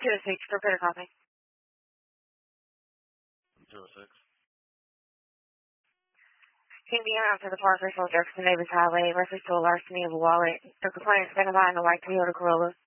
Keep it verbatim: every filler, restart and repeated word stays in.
two oh six for better copy. two oh six. Indiana to the Park Raceway Jefferson Davis Highway, reference to a larceny of a wallet. The complainant is identified in a white Toyota Corolla.